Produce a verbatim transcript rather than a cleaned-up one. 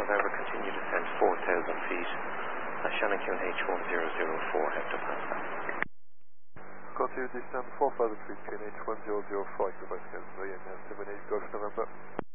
over, continue to descend four thousand feet. Uh, Shannon Q N H one zero zero four, hectopascal. Continue to descend four thousand feet, Q N H one zero zero four, hectopascal. Voyage seven eight Golf November.